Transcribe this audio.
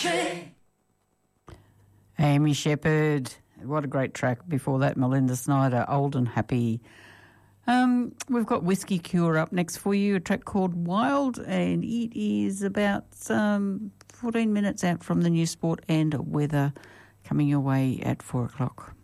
Amy Shepherd, what a great track. Before that, Melinda Snyder, Old and Happy. We've got Whiskey Cure up next for you, a track called Wild, and it is about 14 minutes out from the news, sport and weather, coming your way at 4 o'clock.